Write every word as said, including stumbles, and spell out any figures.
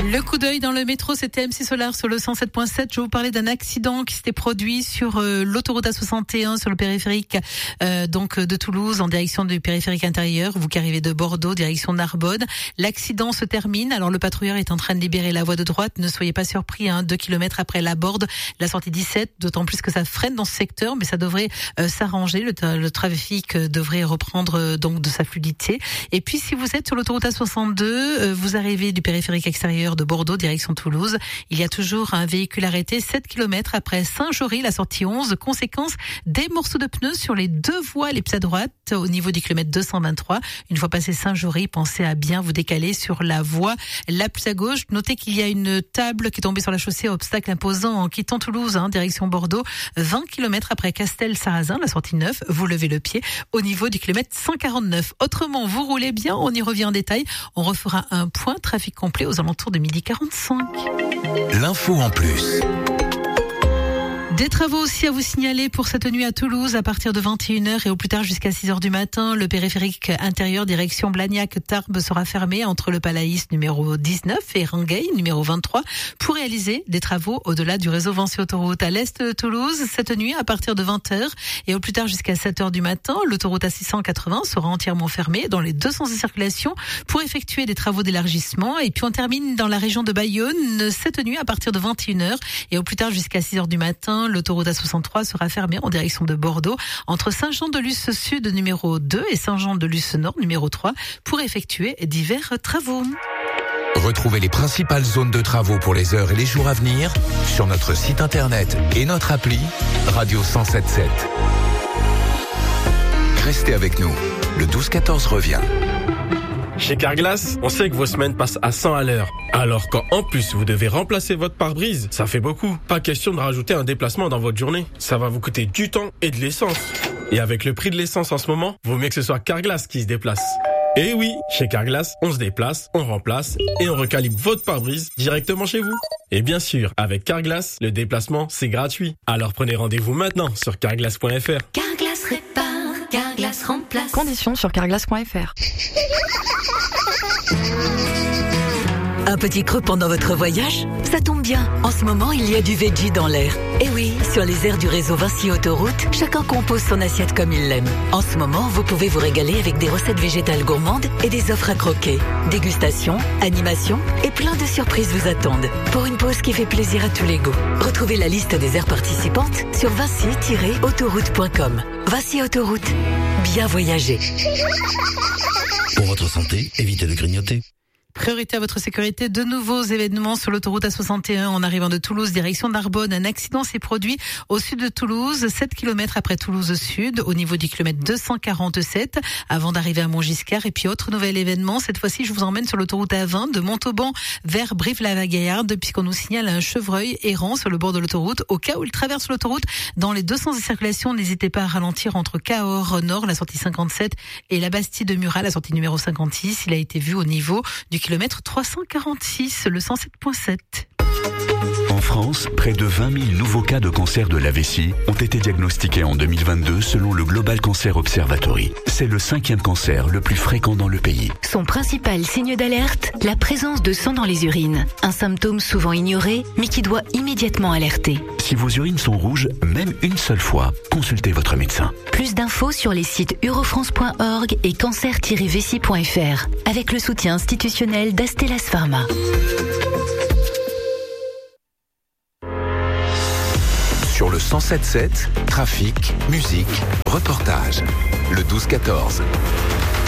Le coup d'œil dans le métro, c'était M C Solar sur le cent sept point sept. Je vais vous parler d'un accident qui s'était produit sur euh, l'autoroute A soixante et un, sur le périphérique euh, donc de Toulouse, en direction du périphérique intérieur. Vous qui arrivez de Bordeaux, direction Narbonne. L'accident se termine. Alors le patrouilleur est en train de libérer la voie de droite. Ne soyez pas surpris, hein, deux kilomètres après la borde, la sortie dix-sept. D'autant plus que ça freine dans ce secteur, mais ça devrait euh, s'arranger. Le, le trafic devrait reprendre euh, donc de sa fluidité. Et puis si vous êtes sur l'autoroute A soixante-deux, euh, vous arrivez du périphérique extérieur de Bordeaux, direction Toulouse. Il y a toujours un véhicule arrêté sept kilomètres après Saint-Jory, la sortie onze. Conséquence, des morceaux de pneus sur les deux voies les plus à droite, au niveau du kilomètre deux cent vingt-trois. Une fois passé Saint-Jory, pensez à bien vous décaler sur la voie la plus à gauche. Notez qu'il y a une table qui est tombée sur la chaussée, obstacle imposant en quittant Toulouse, hein, direction Bordeaux. vingt kilomètres après Castel-Sarrazin, la sortie neuf. Vous levez le pied au niveau du kilomètre cent quarante-neuf. Autrement, vous roulez bien, on y revient en détail. On refera un point trafic complet aux alentours de midi quarante-cinq. L'info en plus. Des travaux aussi à vous signaler pour cette nuit à Toulouse à partir de vingt et une heures et au plus tard jusqu'à six heures du matin. Le périphérique intérieur direction Blagnac-Tarbes sera fermé entre le Palaïs numéro dix-neuf et Rangueil numéro vingt-trois pour réaliser des travaux au-delà du réseau Vinci Autoroute. À l'est de Toulouse, cette nuit à partir de vingt heures et au plus tard jusqu'à sept heures du matin, l'autoroute A six cent quatre-vingts sera entièrement fermée dans les deux sens de circulation pour effectuer des travaux d'élargissement. Et puis on termine dans la région de Bayonne cette nuit à partir de vingt et une heures et au plus tard jusqu'à six heures du matin. L'autoroute A soixante-trois sera fermée en direction de Bordeaux entre Saint-Jean-de-Luz Sud numéro deux et Saint-Jean-de-Luz Nord numéro trois pour effectuer divers travaux. Retrouvez les principales zones de travaux pour les heures et les jours à venir sur notre site internet et notre appli Radio cent sept sept. Restez avec nous, le douze quatorze revient. Chez Carglass, on sait que vos semaines passent à cent à l'heure. Alors quand en plus vous devez remplacer votre pare-brise, ça fait beaucoup. Pas question de rajouter un déplacement dans votre journée. Ça va vous coûter du temps et de l'essence. Et avec le prix de l'essence en ce moment, vaut mieux que ce soit Carglass qui se déplace. Et oui, chez Carglass, on se déplace, on remplace et on recalibre votre pare-brise directement chez vous. Et bien sûr, avec Carglass, le déplacement, c'est gratuit. Alors prenez rendez-vous maintenant sur carglass point f r. Carglass répare, Carglass remplace. Conditions sur carglass point f r. Un petit creux pendant votre voyage? Ça tombe bien, en ce moment il y a du veggie dans l'air. Et oui, sur les aires du réseau Vinci Autoroute, chacun compose son assiette comme il l'aime. En ce moment, vous pouvez vous régaler avec des recettes végétales gourmandes et des offres à croquer. Dégustation, animation et plein de surprises vous attendent. Pour une pause qui fait plaisir à tous les goûts. Retrouvez la liste des aires participantes sur vinci tiret autoroute point com. Vinci Autoroute, bien voyager. Pour votre santé, évitez de grignoter. Priorité à votre sécurité, de nouveaux événements sur l'autoroute A soixante et un en arrivant de Toulouse, direction Narbonne. Un accident s'est produit au sud de Toulouse, sept kilomètres après Toulouse Sud, au niveau du kilomètre deux cent quarante-sept, avant d'arriver à Montgiscard. Et puis autre nouvel événement, cette fois-ci je vous emmène sur l'autoroute A vingt de Montauban vers Brive-la-Gaillarde, puisqu'on nous signale un chevreuil errant sur le bord de l'autoroute. Au cas où il traverse l'autoroute dans les deux sens de circulation, n'hésitez pas à ralentir entre Cahors Nord, la sortie cinquante-sept, et la Bastille de Murat, la sortie numéro cinquante-six. Il a été vu au niveau du kilomètre trois cent quarante-six, le cent sept point sept. En France, près de vingt mille nouveaux cas de cancer de la vessie ont été diagnostiqués en deux mille vingt-deux selon le Global Cancer Observatory. C'est le cinquième cancer le plus fréquent dans le pays. Son principal signe d'alerte, la présence de sang dans les urines. Un symptôme souvent ignoré, mais qui doit immédiatement alerter. Si vos urines sont rouges, même une seule fois, consultez votre médecin. Plus d'infos sur les sites eurofrance point org et cancer tiret vessie point f r, avec le soutien institutionnel d'Astellas Pharma. Sur le cent sept sept, trafic, musique, reportage. Le douze quatorze.